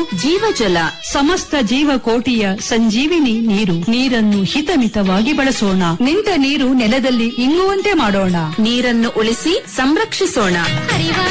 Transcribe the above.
ಜೀವಜಲ. ಸಮಸ್ತ ಜೀವಕೋಟಿಯ ಸಂಜೀವಿನಿ ನೀರು. ನೀರನ್ನು ಹಿತಮಿತವಾಗಿ ಬಳಸೋಣ. ನಿಂತ ನೀರು ನೆಲದಲ್ಲಿ ಇಂಗುವಂತೆ ಮಾಡೋಣ. ನೀರನ್ನು ಉಳಿಸಿ ಸಂರಕ್ಷಿಸೋಣ.